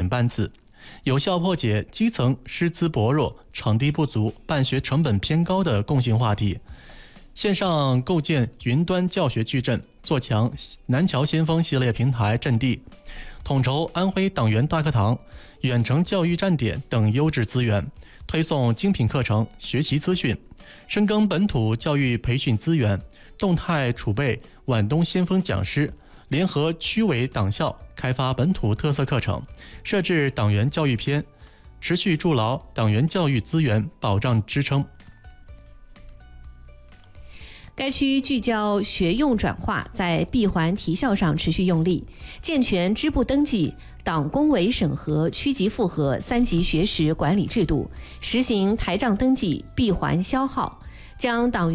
点班次，有效破解基层师资薄弱、场地不足、办学成本偏高的共性话题。线上构建云端教学矩阵，做强南桥先锋系列平台阵地，统筹安徽党员大课堂、远程教育站点等优质资源，推送精品课程、学习资讯，深耕本土教育培训资源，动态储备皖东先锋讲师，联合区委党校开发本土特色课程，设置党员教育篇，持续筑牢党员教育资源保障支撑。 该区聚焦学用转化，在闭环提效上持续用力，健全支部登记、党工委审核、区级复核3级学时管理制度，实行台账登记、闭环消耗，将党员